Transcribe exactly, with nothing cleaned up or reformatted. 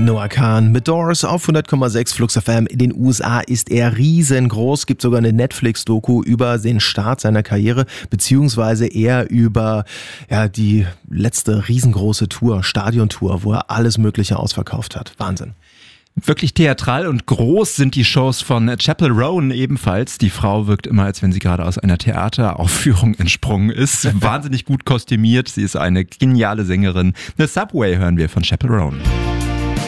Noah Kahan mit Doors auf hundert Komma sechs Flux F M. In den U S A ist er riesengroß. Gibt sogar eine Netflix-Doku über den Start seiner Karriere, beziehungsweise eher über ja, die letzte riesengroße Tour, Stadiontour, wo er alles Mögliche ausverkauft hat. Wahnsinn. Wirklich theatral und groß sind die Shows von Chappell Roan ebenfalls. Die Frau wirkt immer, als wenn sie gerade aus einer Theateraufführung entsprungen ist. Wahnsinnig gut kostümiert. Sie ist eine geniale Sängerin. The Subway hören wir von Chappell Roan.